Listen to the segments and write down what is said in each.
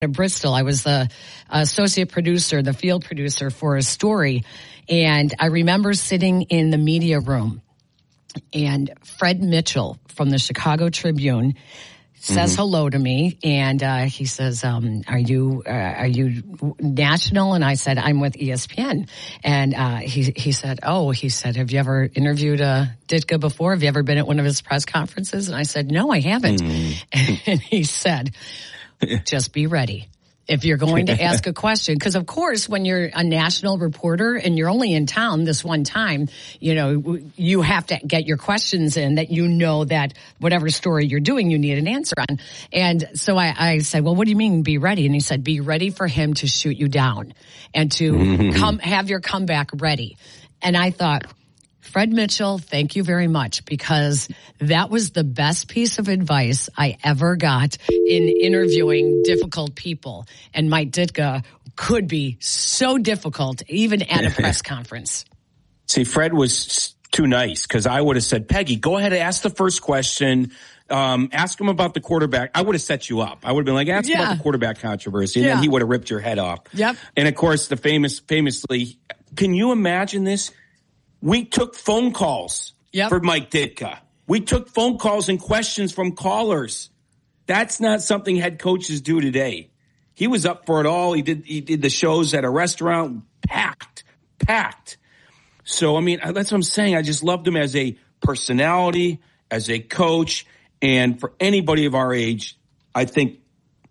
at Bristol. I was the associate producer, the field producer for a story. And I remember sitting in the media room, and Fred Mitchell from the Chicago Tribune says hello to me, and he says, are you national? And I said, I'm with ESPN. And he said, have you ever interviewed Ditka before? Have you ever been at one of his press conferences? And I said, no, I haven't. And he said, just be ready. If you're going to ask a question, because of course, when you're a national reporter and you're only in town this one time, you have to get your questions in that that whatever story you're doing, you need an answer on. And so I said, well, what do you mean be ready? And he said, be ready for him to shoot you down and to have your comeback ready. And I thought, Fred Mitchell, thank you very much, because that was the best piece of advice I ever got in interviewing difficult people. And Mike Ditka could be so difficult, even at a press conference. See, Fred was too nice, because I would have said, Peggy, go ahead and ask the first question. Ask him about the quarterback. I would have set you up. I would have been like, ask him about the quarterback controversy. And then he would have ripped your head off. Yep. And of course, famously, can you imagine this? We took phone calls for Mike Ditka. We took phone calls and questions from callers. That's not something head coaches do today. He was up for it all. He did the shows at a restaurant, packed. So, I mean, that's what I'm saying. I just loved him as a personality, as a coach. And for anybody of our age, I think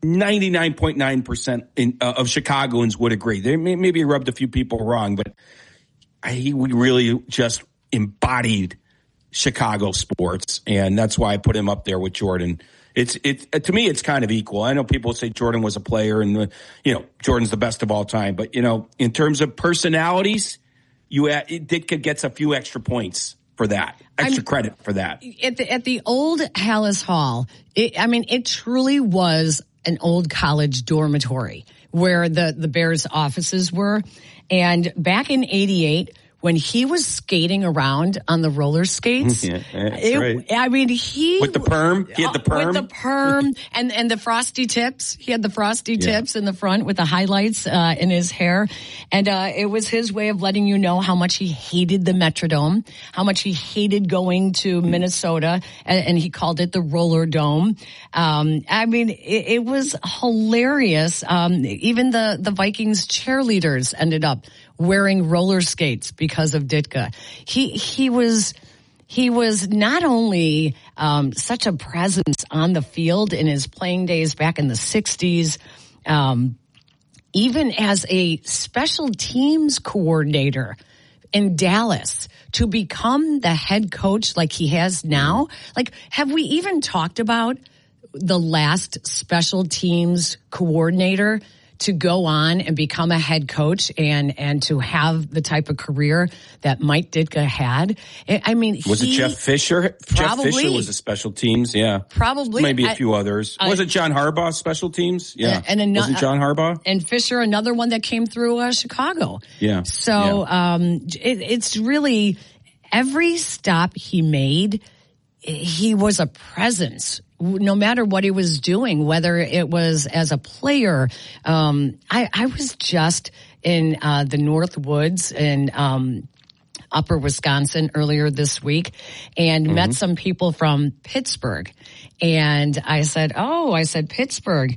99.9% of Chicagoans would agree. They maybe rubbed a few people wrong, but he really just embodied Chicago sports, and that's why I put him up there with Jordan. It's to me, it's kind of equal. I know people say Jordan was a player, and Jordan's the best of all time. But in terms of personalities, Ditka gets a few extra points for that, credit for that. At the old Hallis Hall, it truly was an old college dormitory where the Bears offices were. And back in '88, when he was skating around on the roller skates, that's right. I mean, with the perm, he had the perm, with the perm and the frosty tips. He had the frosty tips in the front with the highlights in his hair, and it was his way of letting you know how much he hated the Metrodome, how much he hated going to Minnesota, and he called it the Roller Dome. I mean, it was hilarious. Even the Vikings cheerleaders ended up wearing roller skates because of Ditka. He was not only such a presence on the field in his playing days back in the 60s, even as a special teams coordinator in Dallas, to become the head coach like he has now. Like, have we even talked about the last special teams coordinator to go on and become a head coach and to have the type of career that Mike Ditka had? I mean, was it Jeff Fisher? Probably. Jeff Fisher was a special teams, probably. Maybe a few others. Was it John Harbaugh special teams? Yeah, was it John Harbaugh and Fisher? Another one that came through Chicago. Yeah. So it's really every stop he made, he was a presence. No matter what he was doing, whether it was as a player, I was just in the North Woods in Upper Wisconsin earlier this week and met some people from Pittsburgh. And I said, Pittsburgh.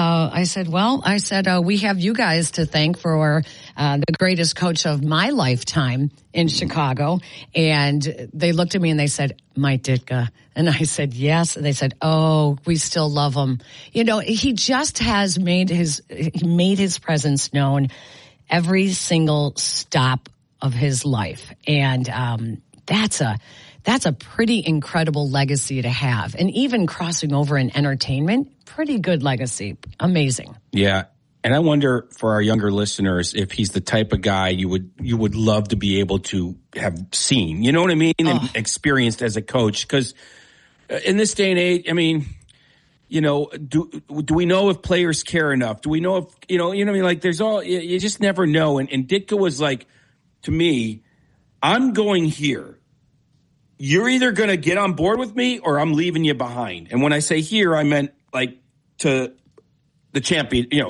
We have you guys to thank for the greatest coach of my lifetime in Chicago. And they looked at me and they said, Mike Ditka. And I said, yes. And they said, oh, we still love him. He just has made his presence known every single stop of his life. And that's a pretty incredible legacy to have. And even crossing over in entertainment, pretty good legacy. Amazing. Yeah. And I wonder for our younger listeners if he's the type of guy you would love to be able to have seen, you know what I mean, and experienced as a coach. Because in this day and age, I mean, do we know if players care enough? Do we know if what I mean? Like, there's you just never know. And Ditka was like, to me, I'm going here. You're either going to get on board with me or I'm leaving you behind. And when I say here, I meant like to the champion,